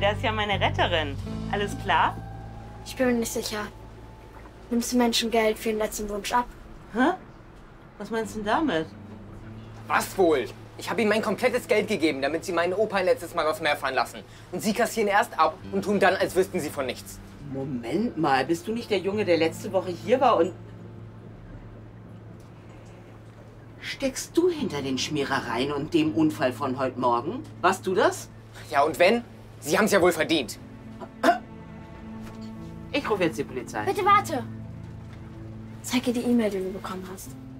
das ist ja meine Retterin. Alles klar? Ich bin mir nicht sicher. Nimmst du Menschen Geld für den letzten Wunsch ab? Hä? Was meinst du denn damit? Was wohl? Ich habe ihnen mein komplettes Geld gegeben, damit sie meinen Opa ein letztes Mal aufs Meer fahren lassen. Und sie kassieren erst ab und tun dann, als wüssten sie von nichts. Moment mal, bist du nicht der Junge, der letzte Woche hier war und... Steckst du hinter den Schmierereien und dem Unfall von heute Morgen? Warst du das? Ja, und wenn? Sie haben es ja wohl verdient. Ich rufe jetzt die Polizei. Bitte warte! Zeig ihr die E-Mail, die du bekommen hast.